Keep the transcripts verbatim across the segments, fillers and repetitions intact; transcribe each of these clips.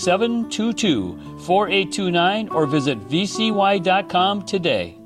seven two two, four eight two nine or visit v c y dot com today.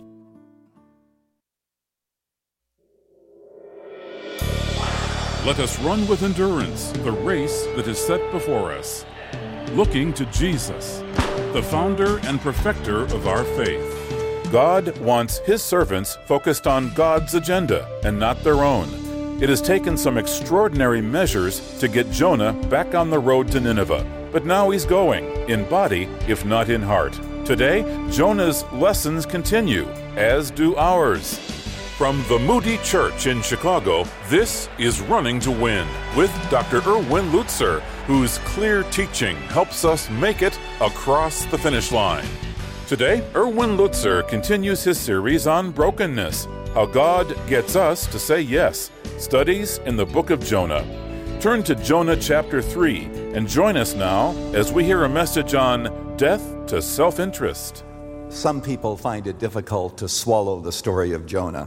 Let us run with endurance the race that is set before us, looking to Jesus, the founder and perfecter of our faith. God wants His servants focused on God's agenda and not their own. It has taken some extraordinary measures to get Jonah back on the road to Nineveh, but now he's going, in body if not in heart. Today, Jonah's lessons continue, as do ours. From the Moody Church in Chicago, this is Running to Win with Doctor Erwin Lutzer, whose clear teaching helps us make it across the finish line. Today, Erwin Lutzer continues his series on brokenness, how God gets us to say yes, studies in the book of Jonah. Turn to Jonah chapter three and join us now as we hear a message on death to self-interest. Some people find it difficult to swallow the story of Jonah.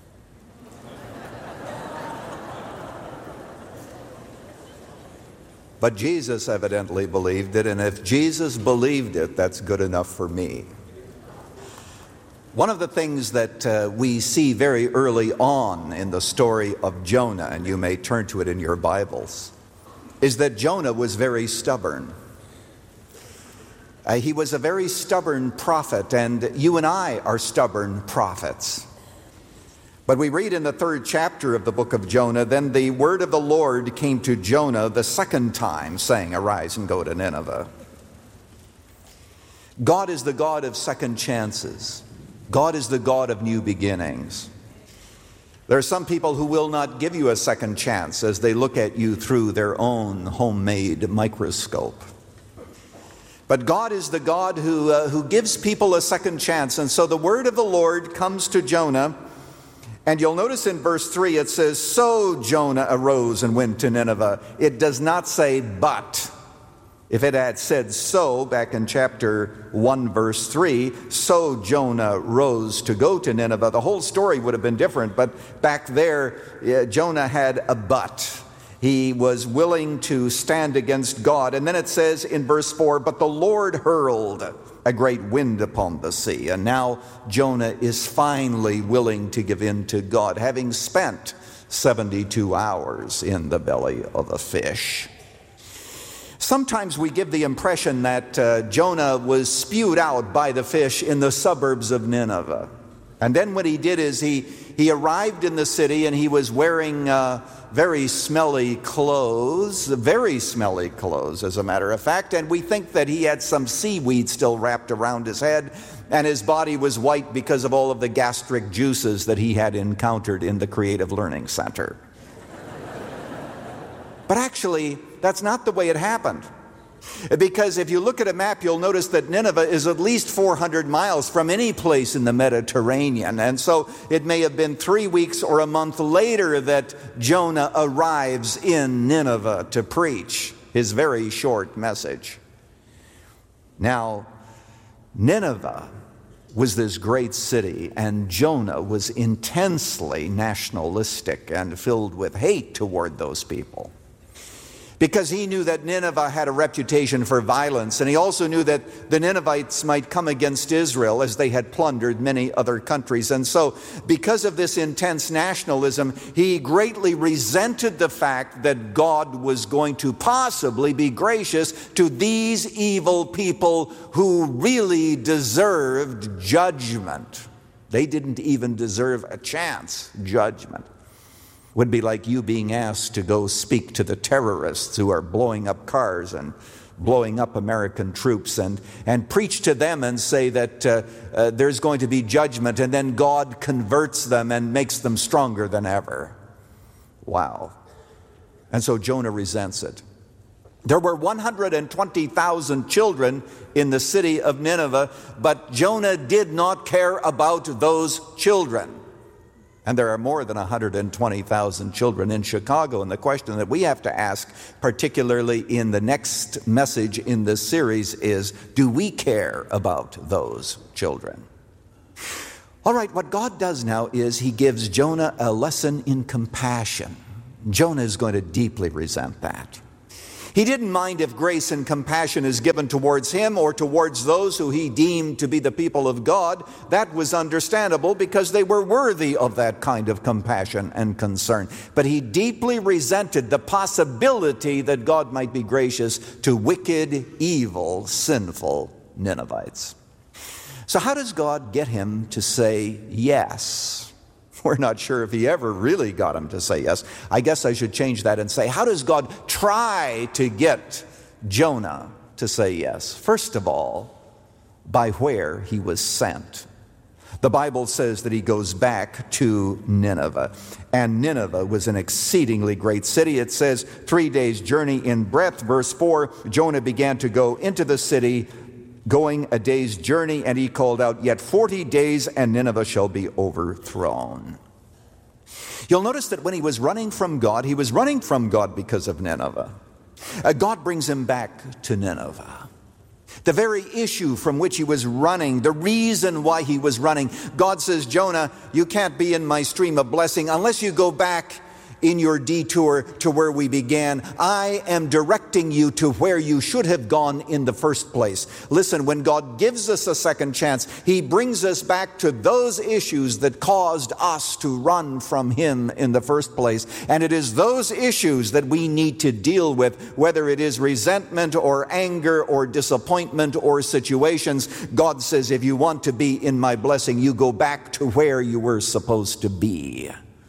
But Jesus evidently believed it, and if Jesus believed it, that's good enough for me. One of the things that uh, we see very early on in the story of Jonah, and you may turn to it in your Bibles, is that Jonah was very stubborn. Uh, he was a very stubborn prophet, and you and I are stubborn prophets. But we read in the third chapter of the book of Jonah, then the word of the Lord came to Jonah the second time, saying, arise and go to Nineveh. God is the God of second chances. God is the God of new beginnings. There are some people who will not give you a second chance as they look at you through their own homemade microscope. But God is the God who, uh, who gives people a second chance. And so the word of the Lord comes to Jonah. And you'll notice in verse three it says, so Jonah arose and went to Nineveh. It does not say but. If it had said so back in chapter one verse three, so Jonah rose to go to Nineveh, the whole story would have been different. But back there, uh, Jonah had a but. He was willing to stand against God. And then it says in verse four, but the Lord hurled a great wind upon the sea. And now Jonah is finally willing to give in to God, having spent seventy-two hours in the belly of a fish. Sometimes we give the impression that uh, Jonah was spewed out by the fish in the suburbs of Nineveh. And then what he did is he, he arrived in the city and he was wearing uh, very smelly clothes, very smelly clothes as a matter of fact. And we think that he had some seaweed still wrapped around his head and his body was white because of all of the gastric juices that he had encountered in the Creative Learning Center. But actually, that's not the way it happened. Because if you look at a map, you'll notice that Nineveh is at least four hundred miles from any place in the Mediterranean. And so it may have been three weeks or a month later that Jonah arrives in Nineveh to preach his very short message. Now, Nineveh was this great city, and Jonah was intensely nationalistic and filled with hate toward those people. Because he knew that Nineveh had a reputation for violence, and he also knew that the Ninevites might come against Israel as they had plundered many other countries. And so, because of this intense nationalism, he greatly resented the fact that God was going to possibly be gracious to these evil people who really deserved judgment. They didn't even deserve a chance, judgment. Would be like you being asked to go speak to the terrorists who are blowing up cars and blowing up American troops and, and preach to them and say that uh, uh, there's going to be judgment, and then God converts them and makes them stronger than ever. Wow. And so Jonah resents it. There were one hundred twenty thousand children in the city of Nineveh, but Jonah did not care about those children. And there are more than one hundred twenty thousand children in Chicago. And the question that we have to ask, particularly in the next message in this series, is, do we care about those children? All right, what God does now is he gives Jonah a lesson in compassion. Jonah is going to deeply resent that. He didn't mind if grace and compassion is given towards him or towards those who he deemed to be the people of God. That was understandable because they were worthy of that kind of compassion and concern. But he deeply resented the possibility that God might be gracious to wicked, evil, sinful Ninevites. So how does God get him to say yes? We're not sure if he ever really got him to say yes. I guess I should change that and say, how does God try to get Jonah to say yes? First of all, by where he was sent. The Bible says that he goes back to Nineveh. And Nineveh was an exceedingly great city. It says, three days' journey in breadth. Verse four, Jonah began to go into the city, going a day's journey, and he called out, yet forty days and Nineveh shall be overthrown. You'll notice that when he was running from God, he was running from God because of Nineveh. Uh, God brings him back to Nineveh. The very issue from which he was running, the reason why he was running, God says, Jonah, you can't be in my stream of blessing unless you go back in your detour to where we began. I am directing you to where you should have gone in the first place. Listen, when God gives us a second chance, he brings us back to those issues that caused us to run from him in the first place. And it is those issues that we need to deal with, whether it is resentment or anger or disappointment or situations. God says, if you want to be in my blessing, you go back to where you were supposed to be.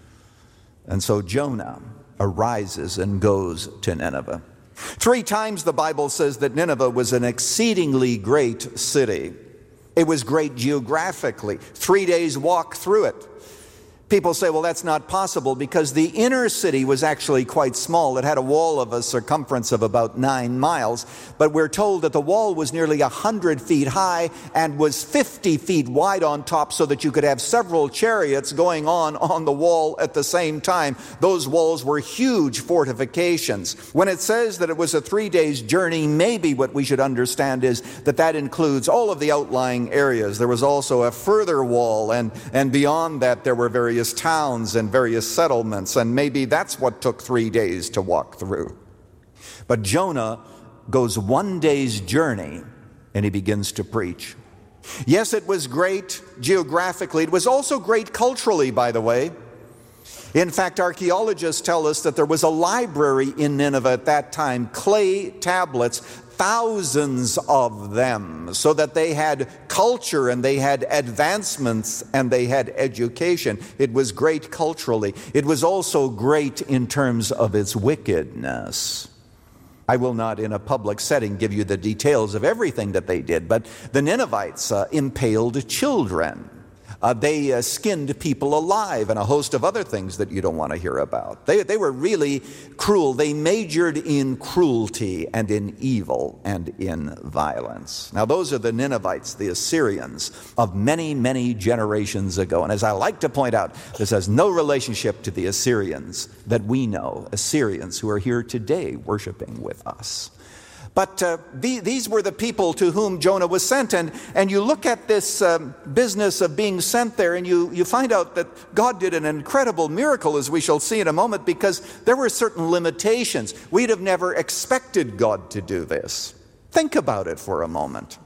And so Jonah arises and goes to Nineveh. Three times the Bible says that Nineveh was an exceedingly great city. It was great geographically. Three days walk through it. People say, well, that's not possible because the inner city was actually quite small. It had a wall of a circumference of about nine miles. But we're told that the wall was nearly one hundred feet high and was fifty feet wide on top so that you could have several chariots going on on the wall at the same time. Those walls were huge fortifications. When it says that it was a three days journey, maybe what we should understand is that that includes all of the outlying areas. There was also a further wall, and, and beyond that there were various towns and various settlements, and maybe that's what took three days to walk through. But Jonah goes one day's journey and he begins to preach. Yes, it was great geographically. It was also great culturally, by the way. In fact, archaeologists tell us that there was a library in Nineveh at that time, clay tablets, thousands of them, so that they had culture and they had advancements and they had education. It was great culturally. It was also great in terms of its wickedness. I will not in a public setting give you the details of everything that they did, but the Ninevites uh, impaled children. Uh, they uh, skinned people alive and a host of other things that you don't want to hear about. They, they were really cruel. They majored in cruelty and in evil and in violence. Now, those are the Ninevites, the Assyrians of many, many generations ago. And as I like to point out, this has no relationship to the Assyrians that we know, Assyrians who are here today worshiping with us. But uh, the, these were the people to whom Jonah was sent. And, and you look at this um, business of being sent there, and you, you find out that God did an incredible miracle, as we shall see in a moment, because there were certain limitations. We'd have never expected God to do this. Think about it for a moment.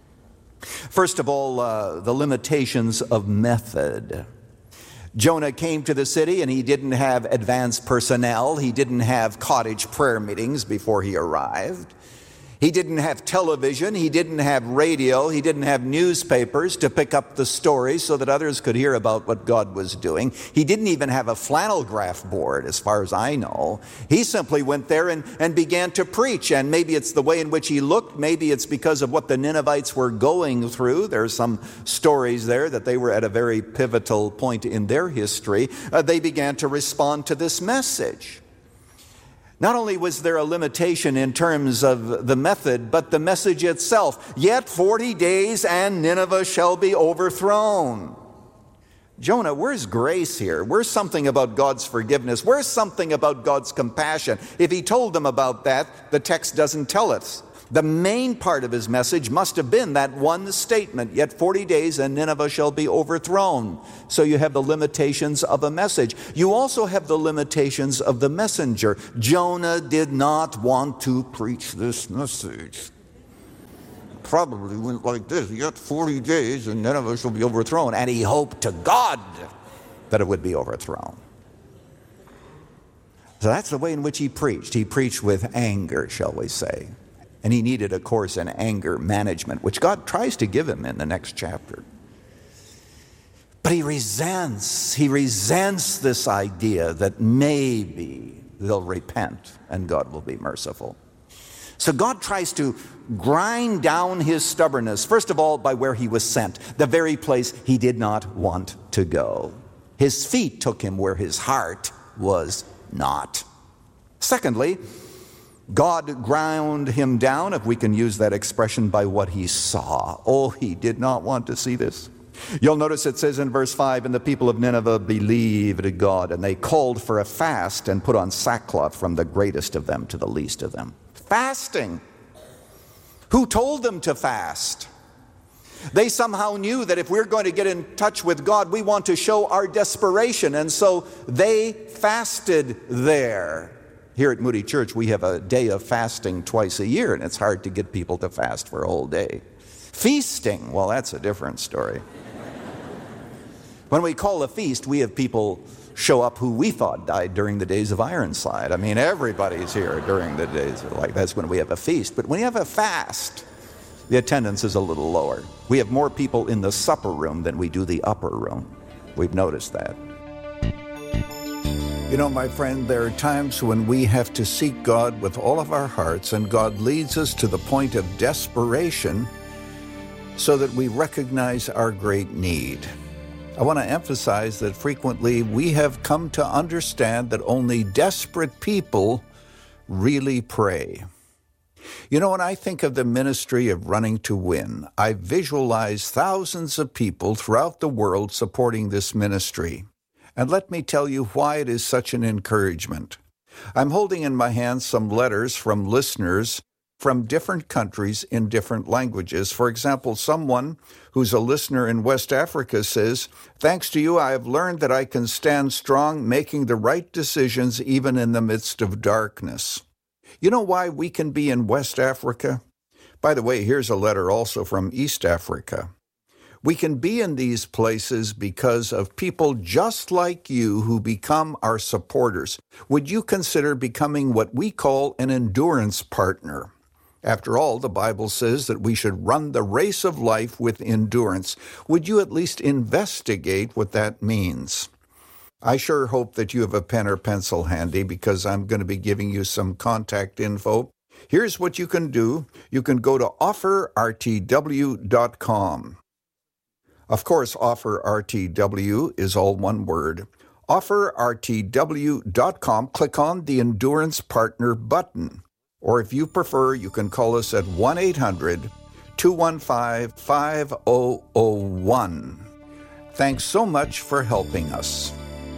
First of all, uh, the limitations of method. Jonah came to the city and he didn't have advanced personnel. He didn't have cottage prayer meetings before he arrived. He didn't have television, he didn't have radio, he didn't have newspapers to pick up the stories so that others could hear about what God was doing. He didn't even have a flannel graph board, as far as I know. He simply went there and, and began to preach, and maybe it's the way in which he looked, maybe it's because of what the Ninevites were going through. There's some stories there that they were at a very pivotal point in their history. Uh, they began to respond to this message. Not only was there a limitation in terms of the method, but the message itself. Yet forty days and Nineveh shall be overthrown. Jonah, where's grace here? Where's something about God's forgiveness? Where's something about God's compassion? If he told them about that, the text doesn't tell us. The main part of his message must have been that one statement, yet forty days and Nineveh shall be overthrown. So you have the limitations of a message. You also have the limitations of the messenger. Jonah did not want to preach this message. Probably went like this, yet forty days and Nineveh shall be overthrown. And he hoped to God that it would be overthrown. So that's the way in which he preached. He preached with anger, shall we say. And he needed a course in anger management, which God tries to give him in the next chapter. But he resents, he resents this idea that maybe they'll repent and God will be merciful. So God tries to grind down his stubbornness, first of all, by where he was sent, the very place he did not want to go. His feet took him where his heart was not. Secondly, God ground him down, if we can use that expression, by what he saw. Oh, he did not want to see this. You'll notice it says in verse five, and the people of Nineveh believed God, and they called for a fast and put on sackcloth from the greatest of them to the least of them. Fasting. Who told them to fast? They somehow knew that if we're going to get in touch with God, we want to show our desperation, and so they fasted there. Here at Moody Church, we have a day of fasting twice a year, and it's hard to get people to fast for a whole day. Feasting, well, that's a different story. When we call a feast, we have people show up who we thought died during the days of Ironside. I mean, everybody's here during the days of, like, that's when we have a feast. But when you have a fast, the attendance is a little lower. We have more people in the supper room than we do the upper room. We've noticed that. You know, my friend, there are times when we have to seek God with all of our hearts, and God leads us to the point of desperation so that we recognize our great need. I want to emphasize that frequently we have come to understand that only desperate people really pray. You know, when I think of the ministry of Running to Win, I visualize thousands of people throughout the world supporting this ministry. And let me tell you why it is such an encouragement. I'm holding in my hand some letters from listeners from different countries in different languages. For example, someone who's a listener in West Africa says, "Thanks to you, I have learned that I can stand strong, making the right decisions even in the midst of darkness." You know why we can be in West Africa? By the way, here's a letter also from East Africa. We can be in these places because of people just like you who become our supporters. Would you consider becoming what we call an endurance partner? After all, the Bible says that we should run the race of life with endurance. Would you at least investigate what that means? I sure hope that you have a pen or pencil handy, because I'm going to be giving you some contact info. Here's what you can do. You can go to offer r t w dot com. Of course, Offer R T W is all one word. offer r t w dot com. Click on the Endurance Partner button. Or if you prefer, you can call us at one eight hundred two one five five zero zero one. Thanks so much for helping us.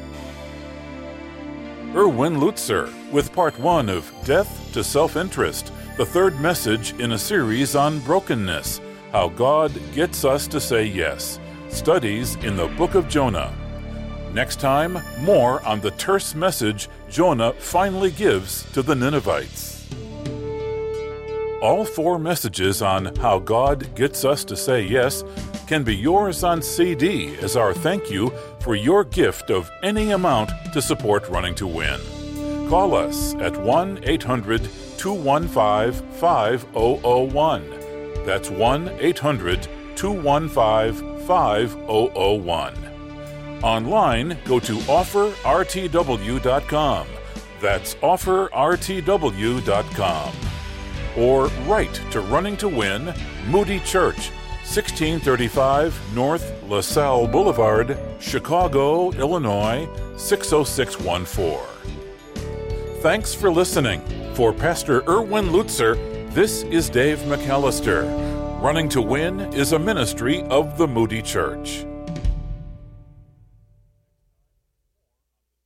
Erwin Lutzer with part one of Death to Self-Interest, the third message in a series on brokenness. How God Gets Us to Say Yes. Studies in the Book of Jonah. Next time, more on the terse message Jonah finally gives to the Ninevites. All four messages on how God gets us to say yes can be yours on C D as our thank you for your gift of any amount to support Running to Win. Call us at one eight hundred two one five five zero zero one. That's one eight hundred two one five five zero zero one. Online, go to offer r t w dot com. That's offer r t w dot com. Or write to Running to Win, Moody Church, sixteen thirty-five North LaSalle Boulevard, Chicago, Illinois, six oh six one four. Thanks for listening. For Pastor Erwin Lutzer, this is Dave McAllister. Running to Win is a ministry of the Moody Church.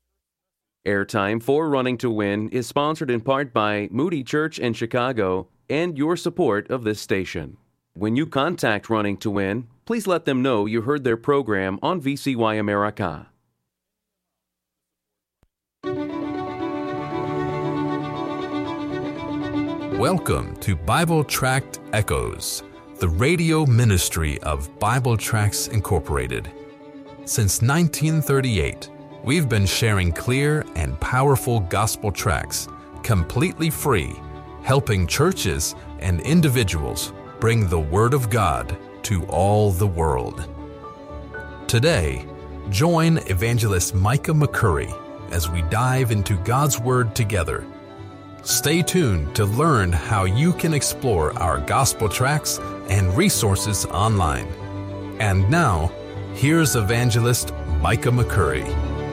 Airtime for Running to Win is sponsored in part by Moody Church in Chicago, and your support of this station. When you contact Running to Win, please let them know you heard their program on V C Y America. Welcome to Bible Tract Echoes, the radio ministry of Bible Tracts Incorporated. Since nineteen thirty-eight, we've been sharing clear and powerful gospel tracts, completely free, helping churches and individuals bring the Word of God to all the world. Today, join Evangelist Micah McCurry as we dive into God's Word together. Stay tuned to learn how you can explore our gospel tracts and resources online. And now, here's Evangelist Micah McCurry.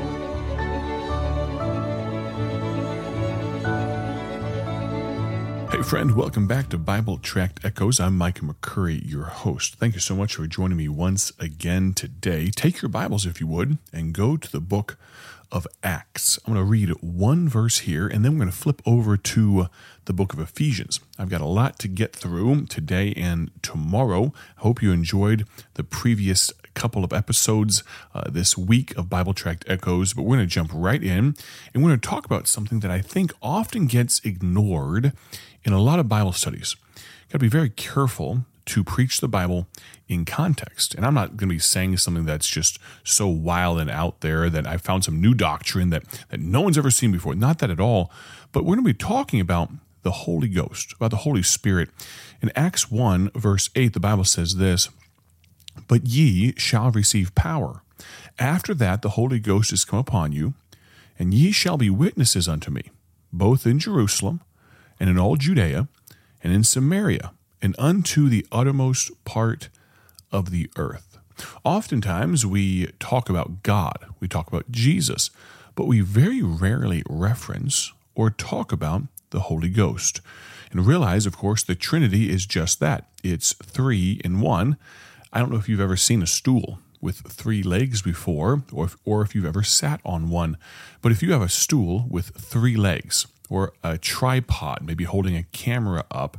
Hey friend, welcome back to Bible Tract Echoes. I'm Micah McCurry, your host. Thank you so much for joining me once again today. Take your Bibles, if you would, and go to the book of Acts. I'm going to read one verse here, and then we're going to flip over to the book of Ephesians. I've got a lot to get through today and tomorrow. I hope you enjoyed the previous couple of episodes uh, this week of Bible Tract Echoes, but we're going to jump right in, and we're going to talk about something that I think often gets ignored in a lot of Bible studies. You've got to be very careful to preach the Bible in context. And I'm not going to be saying something that's just so wild and out there that I found some new doctrine that, that no one's ever seen before. Not that at all. But we're going to be talking about the Holy Ghost, about the Holy Spirit. In Acts one, verse eight, the Bible says this, "But ye shall receive power. After that the Holy Ghost is come upon you, and ye shall be witnesses unto me, both in Jerusalem, and in all Judea, and in Samaria, and unto the uttermost part of the earth." Oftentimes we talk about God, we talk about Jesus, but we very rarely reference or talk about the Holy Ghost. And realize, of course, the Trinity is just that. It's three in one. I don't know if you've ever seen a stool with three legs before, or if, or if you've ever sat on one. But if you have a stool with three legs, or a tripod, maybe holding a camera up,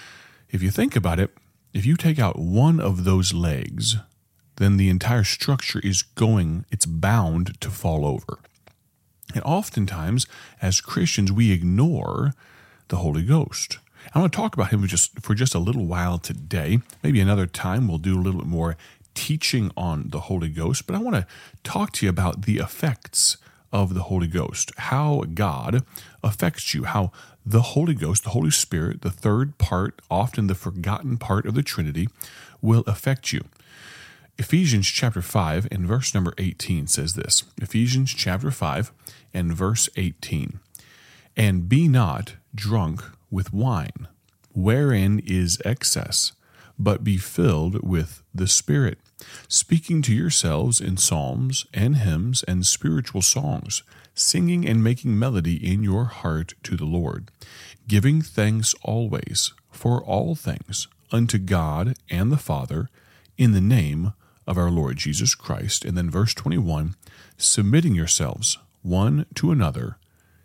if you think about it, if you take out one of those legs, then the entire structure is going, it's bound to fall over. And oftentimes, as Christians, we ignore the Holy Ghost. I want to talk about him for just, for just a little while today. Maybe another time we'll do a little bit more teaching on the Holy Ghost, but I want to talk to you about the effects of the Holy Ghost, how God affects you, how the Holy Ghost, the Holy Spirit, the third part, often the forgotten part of the Trinity, will affect you. Ephesians chapter five and verse number eighteen says this. Ephesians chapter five and verse eighteen. "And be not drunk with wine, wherein is excess, but be filled with the Spirit, speaking to yourselves in psalms and hymns and spiritual songs, singing and making melody in your heart to the Lord, giving thanks always for all things unto God and the Father in the name of our Lord Jesus Christ." And then verse twenty-one, "submitting yourselves one to another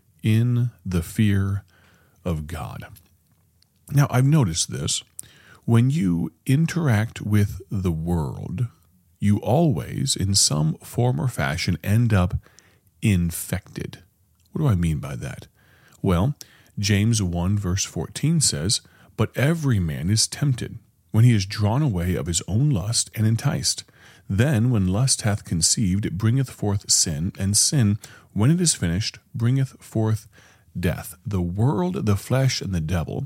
in the fear of God." Now, I've noticed this. When you interact with the world, you always, in some form or fashion, end up infected. What do I mean by that? Well, James one verse fourteen says, "But every man is tempted, when he is drawn away of his own lust and enticed. Then, when lust hath conceived, it bringeth forth sin, and sin, when it is finished, bringeth forth death." The world, the flesh, and the devil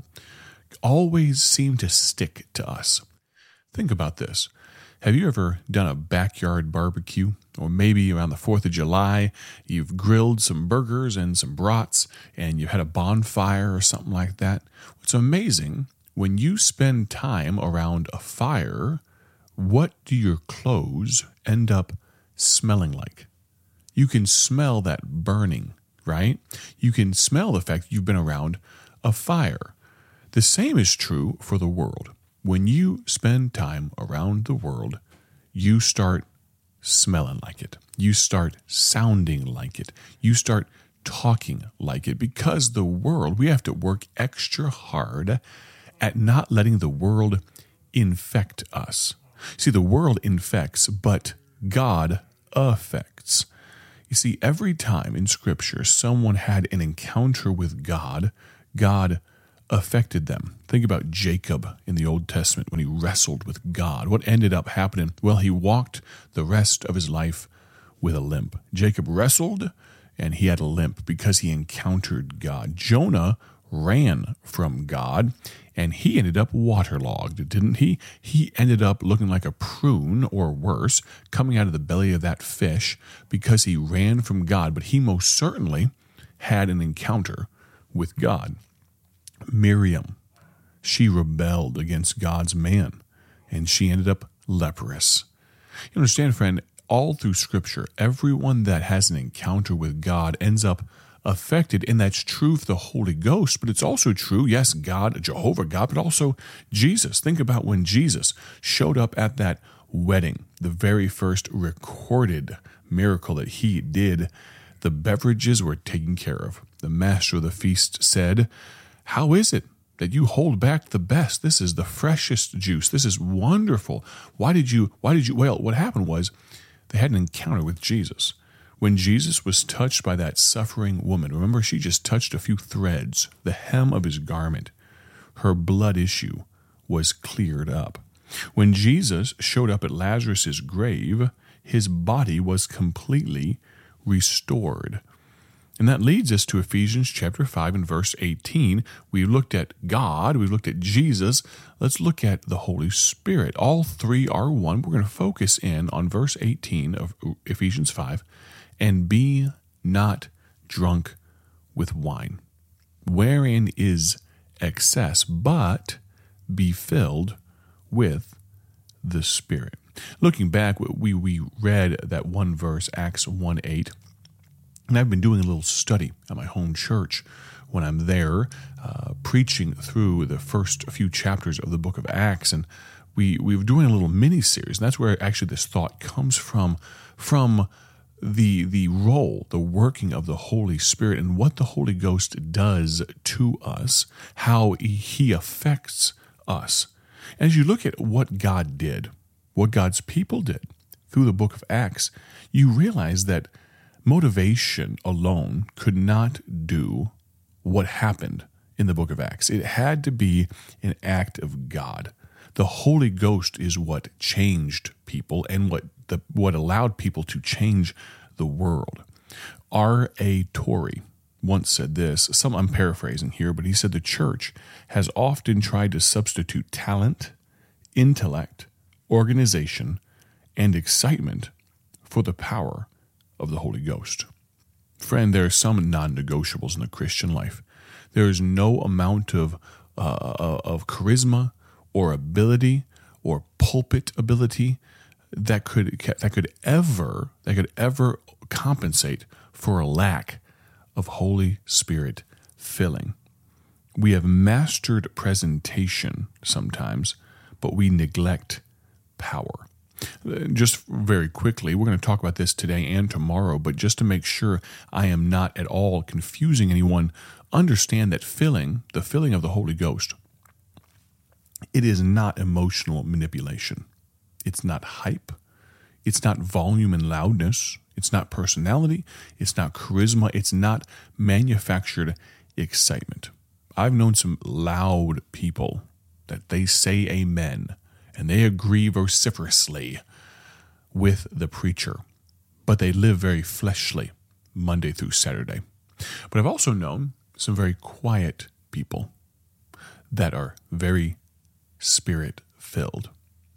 always seem to stick to us. Think about this. Have you ever done a backyard barbecue? Or maybe around the fourth of July, you've grilled some burgers and some brats, and you had a bonfire or something like that. It's amazing, when you spend time around a fire, what do your clothes end up smelling like? You can smell that burning, right? You can smell the fact that you've been around a fire. The same is true for the world. When you spend time around the world, you start smelling like it. You start sounding like it. You start talking like it, because the world, we have to work extra hard at not letting the world infect us. See, the world infects, but God affects. You see, every time in Scripture someone had an encounter with God, God affected them. Think about Jacob in the Old Testament when he wrestled with God. What ended up happening? Well, he walked the rest of his life with a limp. Jacob wrestled, and he had a limp because he encountered God. Jonah ran from God, and he ended up waterlogged, didn't he? He ended up looking like a prune, or worse, coming out of the belly of that fish because he ran from God. But he most certainly had an encounter with God. Miriam, she rebelled against God's man, and she ended up leprous. You understand, friend, all through Scripture, everyone that has an encounter with God ends up affected, and that's true for the Holy Ghost, but it's also true, yes, God, Jehovah God, but also Jesus. Think about when Jesus showed up at that wedding, the very first recorded miracle that he did. The beverages were taken care of. The master of the feast said, "How is it that you hold back the best? This is the freshest juice. This is wonderful. Why did you, why did you, well, what happened was they had an encounter with Jesus. When Jesus was touched by that suffering woman, remember, she just touched a few threads, the hem of his garment. Her blood issue was cleared up. When Jesus showed up at Lazarus' grave, his body was completely restored. And that leads us to Ephesians chapter five and verse eighteen. We looked at God, we looked at Jesus. Let's look at the Holy Spirit. All three are one. We're going to focus in on verse eighteen of Ephesians five. And be not drunk with wine, wherein is excess, but be filled with the Spirit. Looking back, we, we read that one verse, Acts one eight, and I've been doing a little study at my home church when I'm there, uh, preaching through the first few chapters of the book of Acts, and we, we were doing a little mini-series, and that's where actually this thought comes from, from the the role, the working of the Holy Spirit and what the Holy Ghost does to us, how he affects us. As you look at what God did, what God's people did through the book of Acts, you realize that motivation alone could not do what happened in the book of Acts. It had to be an act of God. The Holy Ghost is what changed people and what the what allowed people to change the world. R A Torrey once said this, some I'm paraphrasing here, but he said the church has often tried to substitute talent, intellect, organization, and excitement for the power of the Holy Ghost. Friend, there are some non-negotiables in the Christian life. There is no amount of uh, of charisma or ability or pulpit ability that could that could ever that could ever compensate for a lack of Holy Spirit filling. We have mastered presentation sometimes, but we neglect power. Just very quickly, we're going to talk about this today and tomorrow, but just to make sure I am not at all confusing anyone, understand that filling, the filling of the Holy Ghost, it is not emotional manipulation. It's not hype. It's not volume and loudness. It's not personality. It's not charisma. It's not manufactured excitement. I've known some loud people that they say amen and they agree vociferously with the preacher, but they live very fleshly Monday through Saturday. But I've also known some very quiet people that are very Spirit-filled.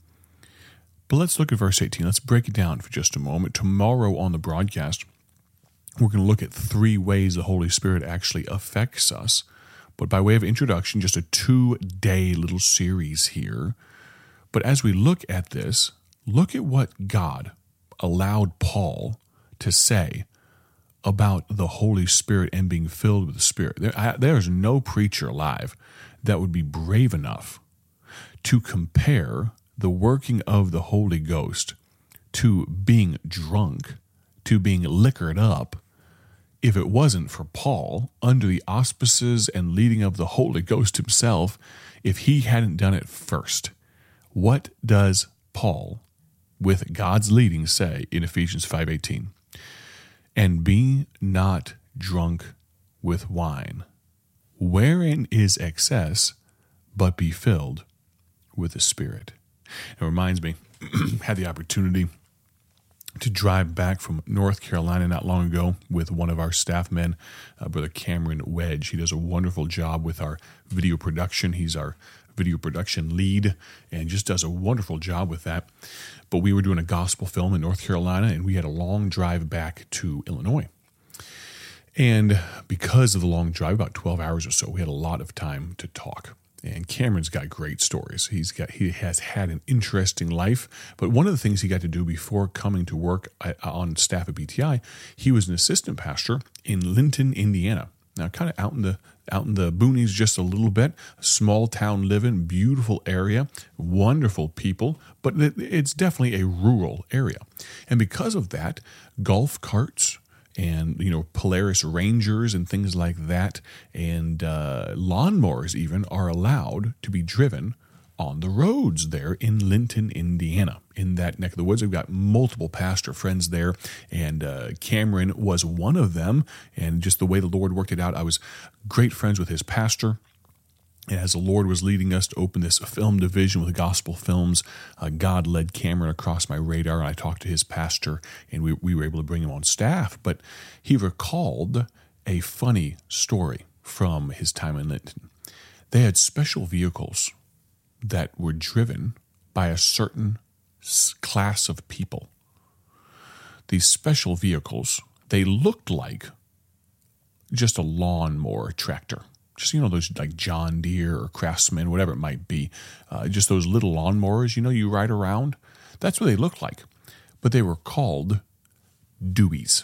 But let's look at verse eighteen. Let's break it down for just a moment. Tomorrow on the broadcast, we're going to look at three ways the Holy Spirit actually affects us. But by way of introduction, just a two-day little series here. But as we look at this, look at what God allowed Paul to say about the Holy Spirit and being filled with the Spirit. There, I, there is no preacher alive that would be brave enough to compare the working of the Holy Ghost to being drunk, to being liquored up if it wasn't for Paul, under the auspices and leading of the Holy Ghost himself, if he hadn't done it first. What does Paul, with God's leading, say in Ephesians five eighteen? And be not drunk with wine, wherein is excess, but be filled with the Spirit. It reminds me, had the opportunity to drive back from North Carolina not long ago with one of our staff men, uh, Brother Cameron Wedge. He does a wonderful job with our video production. He's our video production lead and just does a wonderful job with that. But we were doing a gospel film in North Carolina, and we had a long drive back to Illinois. And because of the long drive, about twelve hours or so, we had a lot of time to talk. And Cameron's got great stories. He's got he has had an interesting life. But one of the things he got to do before coming to work on staff at B T I, he was an assistant pastor in Linton, Indiana. Now, kind of out in the out in the boonies just a little bit, small town living, beautiful area, wonderful people, but it, it's definitely a rural area. And because of that, golf carts and, you know, Polaris Rangers and things like that, and uh, lawnmowers even, are allowed to be driven on the roads there in Linton, Indiana. In that neck of the woods, I've got multiple pastor friends there, and uh, Cameron was one of them, and just the way the Lord worked it out, I was great friends with his pastor. And as the Lord was leading us to open this film division with gospel films, uh, God led Cameron across my radar, and I talked to his pastor, and we, we were able to bring him on staff. But he recalled a funny story from his time in Linton. They had special vehicles that were driven by a certain class of people. These special vehicles, they looked like just a lawnmower tractor. Just, you know, those like John Deere or Craftsman, whatever it might be. Uh, just those little lawnmowers, you know, you ride around. That's what they looked like. But they were called Deweys.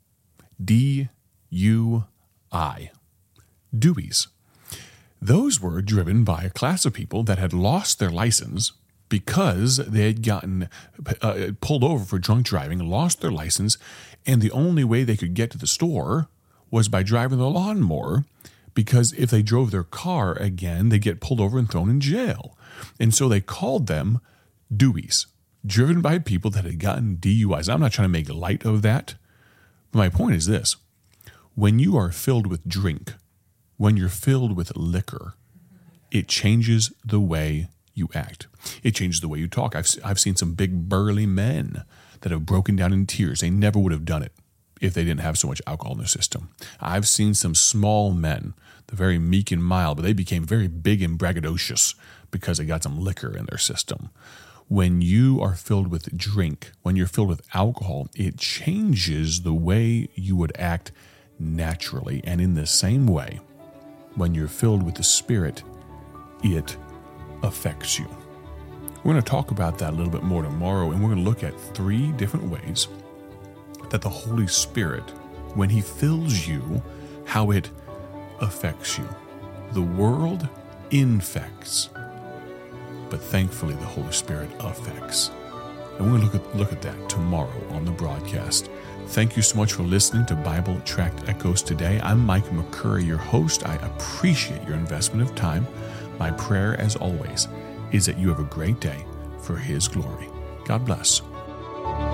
D U I. Deweys. Those were driven by a class of people that had lost their license because they had gotten uh, pulled over for drunk driving, lost their license, and the only way they could get to the store was by driving the lawnmower, because if they drove their car again, they'd get pulled over and thrown in jail. And so they called them Deweys, driven by people that had gotten D U Is. I'm not trying to make light of that, but my point is this. When you are filled with drink, when you're filled with liquor, it changes the way you act. It changes the way you talk. I've, I've seen some big burly men that have broken down in tears. They never would have done it if they didn't have so much alcohol in their system. I've seen some small men, they're very meek and mild, but they became very big and braggadocious because they got some liquor in their system. When you are filled with drink, when you're filled with alcohol, it changes the way you would act naturally. And in the same way, when you're filled with the Spirit, it affects you. We're going to talk about that a little bit more tomorrow, and we're going to look at three different ways that the Holy Spirit, when He fills you, how it affects you. The world infects, but thankfully the Holy Spirit affects. And we're going to look at, look at that tomorrow on the broadcast. Thank you so much for listening to Bible Tract Echoes today. I'm Mike McCurry, your host. I appreciate your investment of time. My prayer, as always, is that you have a great day for His glory. God bless.